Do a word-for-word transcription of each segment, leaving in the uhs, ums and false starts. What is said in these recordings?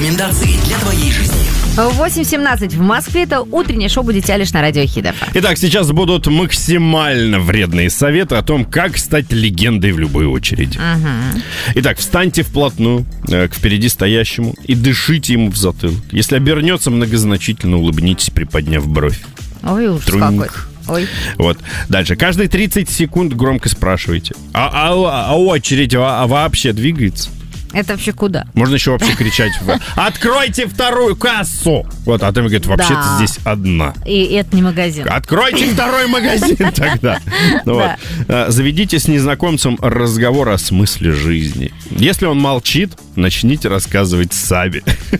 Рекомендации для твоей жизни. восемь семнадцать в Москве. Это утреннее шоу «Будете лишь» на радио Хит эф эм. Итак, сейчас будут максимально вредные советы о том, как стать легендой в любой очереди. Угу. Итак, встаньте вплотную э, к впереди стоящему и дышите ему в затылок. Если обернется, многозначительно улыбнитесь, приподняв бровь. Ой, ужас Труньк. какой. Ой. Вот. Дальше. Каждые тридцать секунд громко спрашивайте. А, а, а очередь а, а вообще двигается? Это вообще куда? Можно еще вообще кричать: «Откройте вторую кассу!» Вот, а там говорит: «Вообще-то Да. здесь одна». И это не магазин. Откройте второй магазин тогда. Вот. Заведите с незнакомцем разговор о смысле жизни. Если он молчит, начните рассказывать сами.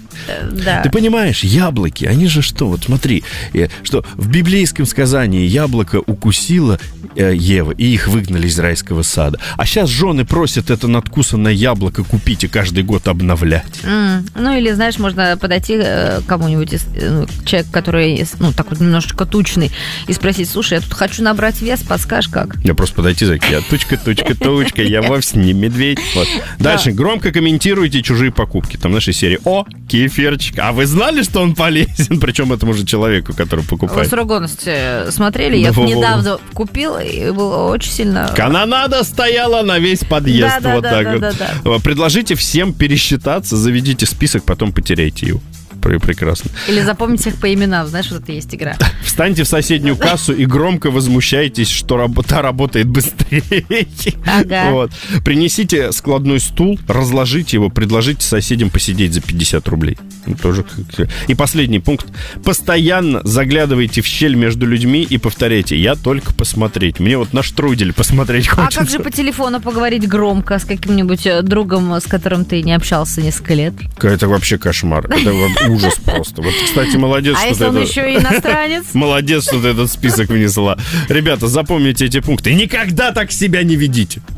Да. Ты понимаешь, яблоки, они же что? Вот смотри, э, что в библейском сказании яблоко укусило э, Ева, и их выгнали из райского сада. А сейчас жены просят это надкусанное яблоко купить и каждый год обновлять. Mm. Ну, или, знаешь, можно подойти э, к кому-нибудь, из, э, человек, который, ну, так вот немножечко тучный, и спросить: слушай, я тут хочу набрать вес, подскажешь, как? Я просто подойти, сказать: я тучка, тучка, тучка, я вовсе не медведь. Вот. Дальше. Громко комментируйте чужие покупки. Там нашей серии: о, кефирчик, а вы знали, что он полезен? Причем этому же человеку, который Вы покупает. «Срок годности» смотрели? Я Да, недавно купила, и было очень сильно... Канонада стояла на весь подъезд. Да, да, вот да, так да, вот. да, да. Предложите всем пересчитаться, заведите список, потом потеряйте его. Прекрасно. Или запомните их по именам, знаешь, вот это есть игра. Встаньте в соседнюю кассу и громко возмущайтесь, что работа работает быстрее. Ага. Вот. Принесите складной стул, разложите его, предложите соседям посидеть за пятьдесят рублей. Ну, тоже. И последний пункт. Постоянно заглядывайте в щель между людьми и повторяйте: я только посмотреть. Мне вот на штрудель посмотреть хочется. А как же по телефону поговорить громко с каким-нибудь другом, с которым ты не общался несколько лет? Это вообще кошмар. Это ужас просто. Вот, кстати, молодец, А что если ты он это... еще и иностранец? Молодец, что ты этот список внесла. Ребята, запомните эти пункты. И никогда так себя не ведите.